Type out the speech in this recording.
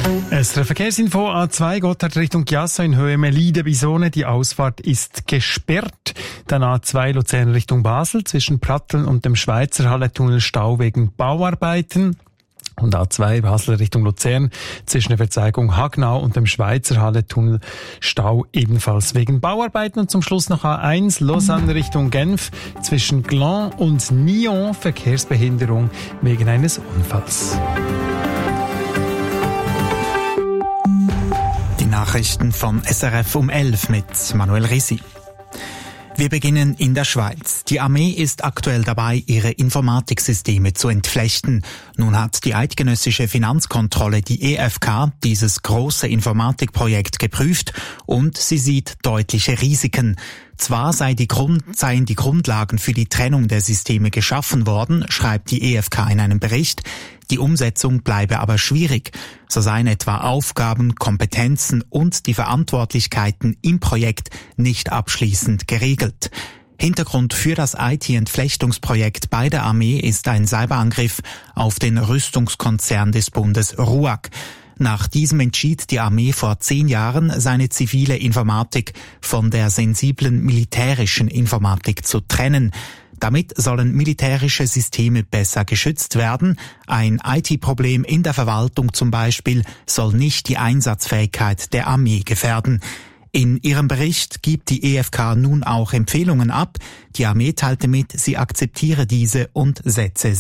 SRF Verkehrsinfo A2 Gotthard Richtung Chiasso in Höhe Melide-Bisone. Die Ausfahrt ist gesperrt. Dann A2 Luzern Richtung Basel zwischen Pratteln und dem Schweizer Halletunnel Stau wegen Bauarbeiten. Und A2 Basel Richtung Luzern zwischen der Verzweigung Hagnau und dem Schweizer Halletunnel Stau ebenfalls wegen Bauarbeiten. Und zum Schluss noch A1 Lausanne Richtung Genf zwischen Gland und Nyon Verkehrsbehinderung wegen eines Unfalls. Nachrichten von SRF um 11 mit Manuel Risi. Wir beginnen in der Schweiz. Die Armee ist aktuell dabei, ihre Informatiksysteme zu entflechten. Nun hat die eidgenössische Finanzkontrolle, die EFK, dieses große Informatikprojekt geprüft und sie sieht deutliche Risiken. Zwar seien die Grundlagen für die Trennung der Systeme geschaffen worden, schreibt die EFK in einem Bericht, die Umsetzung bleibe aber schwierig. So seien etwa Aufgaben, Kompetenzen und die Verantwortlichkeiten im Projekt nicht abschließend geregelt. Hintergrund für das IT-Entflechtungsprojekt bei der Armee ist ein Cyberangriff auf den Rüstungskonzern des Bundes RUAG. Nach diesem entschied die Armee vor 10 Jahren, seine zivile Informatik von der sensiblen militärischen Informatik zu trennen. Damit sollen militärische Systeme besser geschützt werden. Ein IT-Problem in der Verwaltung zum Beispiel soll nicht die Einsatzfähigkeit der Armee gefährden. In ihrem Bericht gibt die EFK nun auch Empfehlungen ab. Die Armee teilte mit, sie akzeptiere diese und setze